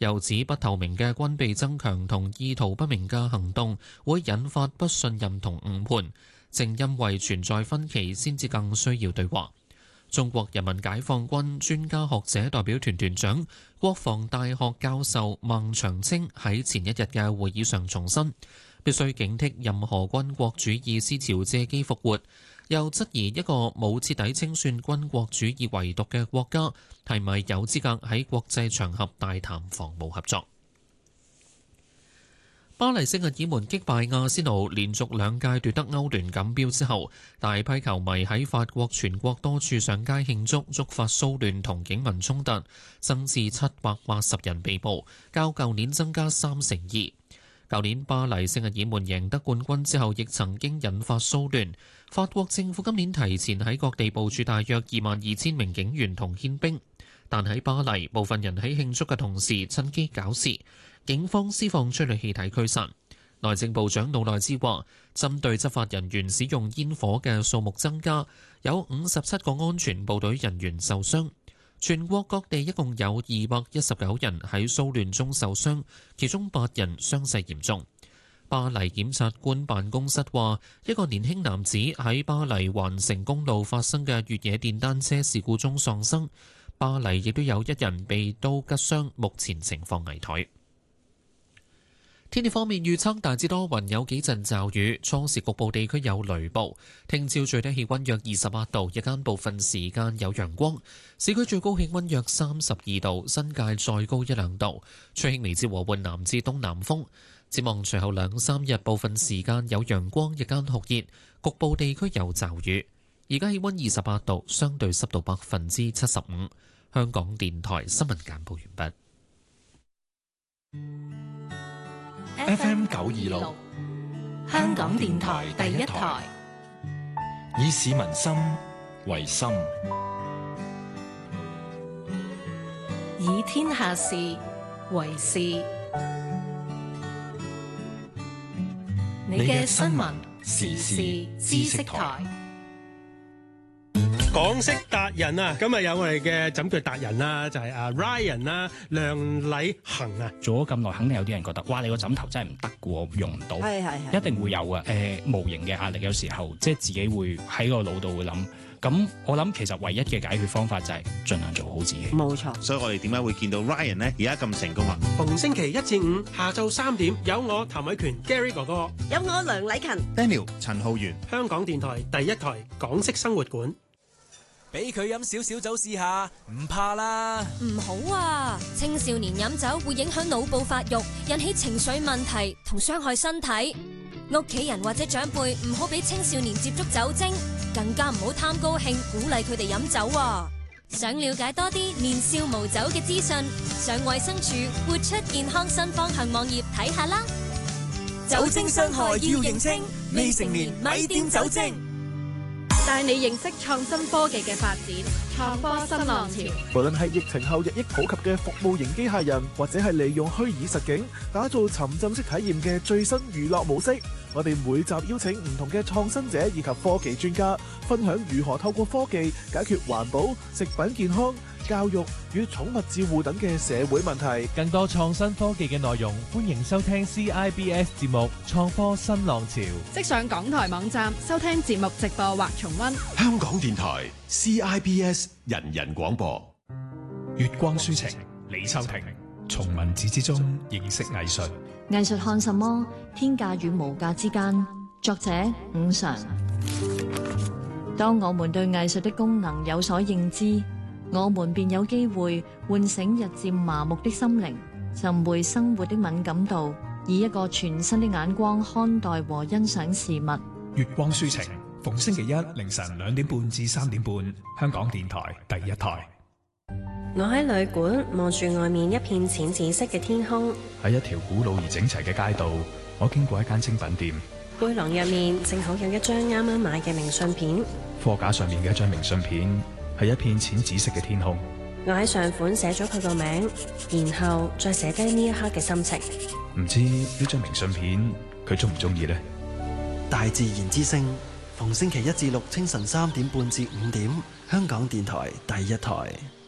又指不透明嘅軍備增強同意圖不明嘅行動會引發不信任同誤判，正因為存在分歧，先至更需要對話。中國人民解放軍專家學者代表團團長、國防大學教授孟長青喺前一日嘅會議上重申，必須警惕任何軍國主義思潮借機復活，又質疑一個冇徹底清算軍國主義遺毒嘅國家係咪有資格喺國際場合大談防務合作。巴黎聖日耳門擊敗阿仙奴，連續2屆奪得歐聯錦標之後，大批球迷喺法國全國多處上街慶祝，觸發騷亂同警民衝突，增至780人被捕，較舊年增加2%。舊年巴黎聖日耳門贏得冠軍之後，亦曾經引發騷亂。法國政府今年提前喺各地部署大約22000名警員同憲兵，但喺巴黎，部分人喺慶祝嘅同時趁機搞事。警方施放催淚氣體驅散。內政部長魯內茲話，針對執法人員使用煙火嘅數目增加，有57個安全部隊人員受傷。全國各地一共有219人喺騷亂中受傷，其中8人傷勢嚴重。巴黎檢察官辦公室話，一個年輕男子喺巴黎環城公路發生嘅越野電單車事故中喪生。巴黎亦都有1人被刀拮傷，目前情況危殆。天氣方面預測大致多雲，有幾陣驟雨，初時局部地區有雷暴。聽朝最低氣溫約28度，日間部分時間有陽光。市區最高氣溫約32度，新界再高1-2度。吹輕微至和緩南至東南風。展望隨後2-3日，部分時間有陽光，日間酷熱，局部地區有驟雨。而家氣溫28度，相對濕度75%。香港電台新聞簡報完畢。 FM 926，香港電台第一台，以市民心為心， 以天下事為事。你嘅新聞時事知識台。 港式達人啊，今日有我哋嘅枕腳達人啦，就係阿 Ryan 啦，梁禮恒啊。 做咗咁耐，肯定有啲人覺得，哇！你個枕頭真係唔得嘅喎，用唔到。係。一定會有嘅。無形嘅壓力，有時候即係自己會喺個腦度會諗。咁我諗其實唯一嘅解決方法就係盡量做好自己。 冇錯。所以我哋點解會見到 Ryan 呢？而家咁成功啊？ 逢星期1至5下晝3點，有我譚偉權 Gary 哥哥， 有我梁禮勤 Daniel 陳浩源， 香港電台第一台港式生活館。 俾佢飲少少酒試下，唔怕啦。 唔好啊！青少年飲酒會影響腦部發育，引起情緒問題同傷害身體。屋企人或者長輩唔好俾青少年接觸酒精，更加唔好貪高興鼓勵佢哋飲酒啊！想了解多啲年少無酒嘅資訊，上衛生署活出健康新方向網頁睇下啦。 酒精傷害要認清，未成年咪掂酒精。 帶你認識創新科技嘅發展，創科新浪潮。 無論係疫情後日益普及嘅服務型機械人，或者係利用虛擬實境打造沉浸式體驗嘅最新娛樂模式，我哋每集邀請唔同嘅創新者以及科技專家，分享如何透過科技解決環保、食品健康、教育與寵物照護等嘅社會問題。 更多創新科技嘅內容，歡迎收聽 CIBS 節目《創科新浪潮》。 即上港台網站收聽節目直播或重溫。 香港電台 CIBS 人人廣播。 月光書情，李秋婷。從文字之中認識藝術。 藝術看什麼？天價與無價之間。作者伍常。當我們對藝術的功能有所認知，我們便有機會喚醒日漸麻木的心靈，尋回生活的敏感度，以一個全新的眼光看待和欣賞事物。 月光書情，逢星期一凌晨2點半至3點半，香港電台第一台。 我喺旅館望住外面一片淺紫色嘅天空， 喺一條古老而整齊嘅街道，我經過一間精品店， 背囊入面正好有一張啱啱買嘅明信片， 貨架上面嘅一張明信片係一片淺紫色嘅天空。 我喺上款寫咗佢個名，然後再寫低呢一刻嘅心情。 唔知呢張明信片佢中唔中意呢？ 大自然之聲，逢星期1至6清晨3點半至5點，香港電台第一台。